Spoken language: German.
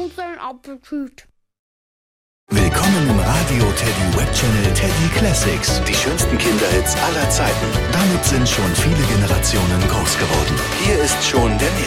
unseren Appetit. Willkommen im Radio Teddy Webchannel Teddy Classics. Die schönsten Kinderhits aller Zeiten. Damit sind schon viele Generationen groß geworden. Hier ist schon der nächste.